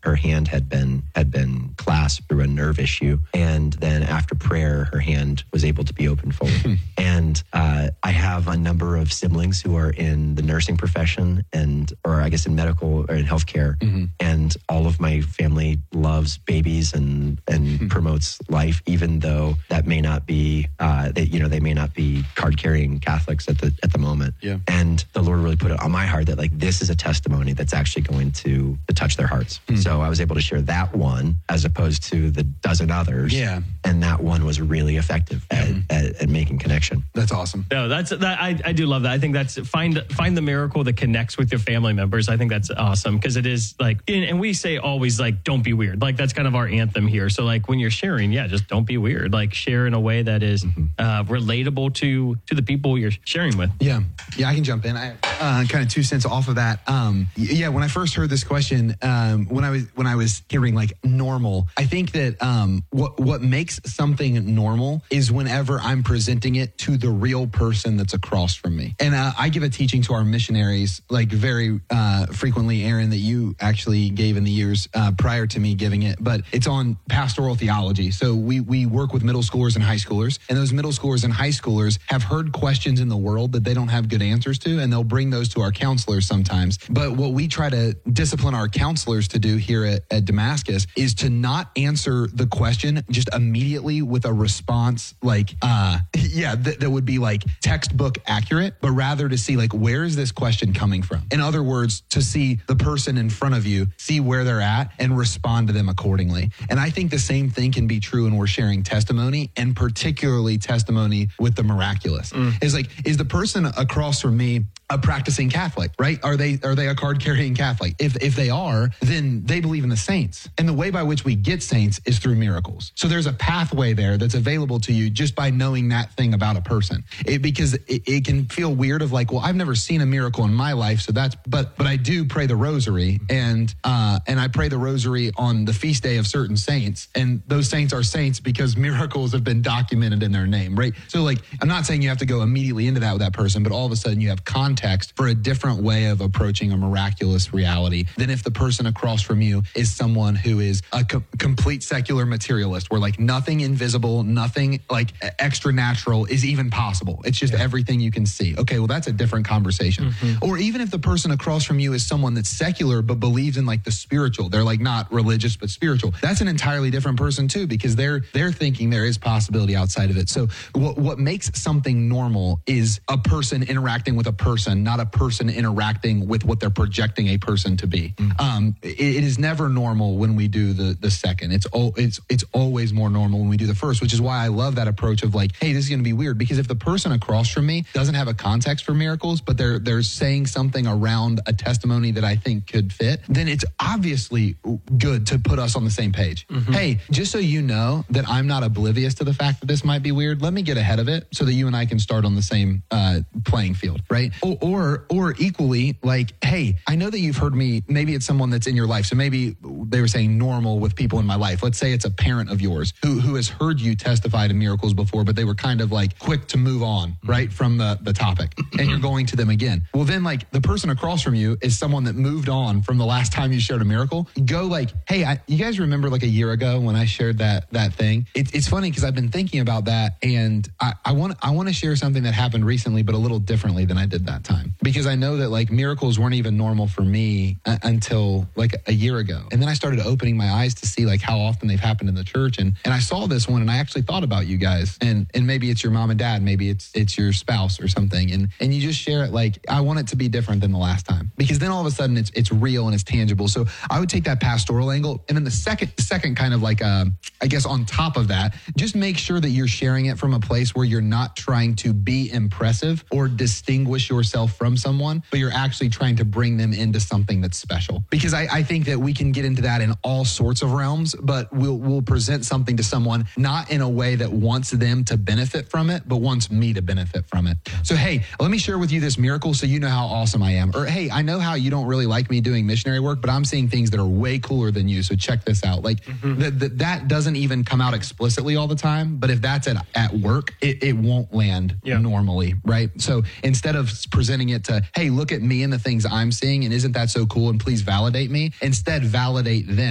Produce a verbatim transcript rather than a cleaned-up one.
her hand had been had been clasped through a nerve issue, and then after prayer, her hand was able to be opened forward. And uh, I have a number of siblings who are in the nursing profession, and or I guess in medical or in healthcare, mm-hmm. and all of my family loves babies and and mm-hmm. promotes life, even though that may not be uh, they you know they may not be card carrying Catholics at the at the moment. Yeah. And the Lord really put it on my heart that like this is a testimony that's actually going to, to touch their hearts. Mm-hmm. So I was able to share that one as opposed to the dozen others. Yeah. And that one was really effective at, mm-hmm. at, at making connection. That's awesome. No, that's that. I, I do love that. I think that's find find the miracle that connects with your family members. I think that's awesome because it is like, and, and we say always like, don't be weird. Like that's kind of our anthem here. So like when you're sharing, yeah, just don't be weird. Like share in a way that is mm-hmm. uh, relatable to to the people you're sharing with. Yeah, yeah, I can jump in. I uh, kind of two cents off of that. Um, yeah, when I first heard this question, um, when I was when I was hearing like normal, I think that um, what what makes something normal is whenever I'm presenting it to the real person that's across from me. And uh, I give a teaching to our missionaries like very uh, frequently, Aaron, that you actually gave in the years uh, prior to me giving it, but it's on pastoral theology. So we we work with middle schoolers and high schoolers, and those middle schoolers and high schoolers have heard questions in the world that they don't have good answers to, and they'll bring those to our counselors sometimes. But what we try to discipline our counselors to do here at, at Damascus is to not answer the question just immediately with a response like, uh, yeah, th- that would be like textbook accurate, but rather to see like, where is this question coming from? In other words, to see the person in front of you, see where they're at and respond to them accordingly. And I think the same thing can be true when we're sharing testimony, and particularly testimony with the miraculous. Mm. Is like, is the person across from me a practicing Catholic, right? Are they are they a card carrying Catholic? If if they are, then they believe in the saints. And the way by which we get saints is through miracles. So there's a pathway there that's available to you just by knowing that thing about a person. It, because it, it can feel weird of like, well, I've never seen a miracle in my life, so that's but but I do pray the rosary, and uh and I pray the rosary on the feast day of certain saints, and those saints are saints because miracles have been documented in their name, right? So like, I'm not saying you have to go immediately into that with that person, but all of a sudden you have context for a different way of approaching a miraculous reality than if the person across from you is someone who is a co- complete secular materialist, where like nothing invisible, nothing like extra natural is even possible. It's just yeah. everything you can see. Okay, well, that's a different conversation. Mm-hmm. Or even if the person across from you is someone that's secular but believes in like the spiritual, they're like not religious but spiritual. That's an entirely different person too, because they're they're thinking there is possibility outside of it. So what what makes something normal is a person interacting with a person, not a person interacting with what they're projecting a person to be. Mm-hmm. Um, it, it is never normal when we do the the second. It's o- it's it's always more normal when we do the first, which is why I love that approach of like, hey, this is going to be weird, because if the person across from me doesn't have a context for miracles, but they're they're saying something around a testimony that I think could fit, then it's obviously good to put us on the same page. Mm-hmm. Hey, just so you know that I'm not oblivious to the fact that this might be weird, let me get ahead of it so that you and I can start on the same uh, playing field, right? Or, or or equally, like, hey, I know that you've heard me, maybe it's someone that's in your life. So maybe they were saying normal with people in my life. Let's say it's a parent of yours who who has heard you testify to miracles before, but they were kind of like quick to move on, right, from the, the topic. And you're going to them again. Well, then like the person across from you is someone that moved on from the last time you shared a miracle. Go like, hey, I, you guys remember like a year ago when I shared that that thing? It, it's funny because I've been thinking about that, and I, I want I want to share something that happened recently, but a little differently than I did that time. Because I know that like miracles weren't even normal for me uh, until like a year ago. And then I started opening my eyes to see like how often they've happened in the church. And and I saw this one, and I actually thought about you guys. And and maybe it's your mom and dad, maybe it's it's your spouse or something. And and you just share it like, I want it to be different than the last time. Because then all of a sudden it's it's real and it's tangible. So I would take that pastoral angle. And then the second second kind of like uh, I guess on top of that, just make sure that you're sharing it from a place where you're not trying to be impressive or distinguish yourself from someone, but you're actually trying to bring them into something that's special. Because I, I think that we can get into that in all sorts of realms, but we'll we'll present something to someone not in a way that wants them to benefit from it, but wants me to benefit from it. So, hey, let me share with you this miracle so you know how awesome I am. Or, hey, I know how you don't really like me doing missionary work, but I'm seeing things that are way cooler than you, so check this out. Like, mm-hmm. th- th- that doesn't even come out explicitly all the time, but if that's at, at work, it, it won't land yeah. normally, right? So instead of presenting it to, hey, look at me and the things I'm seeing, and isn't that so cool, and please validate me, instead validate them.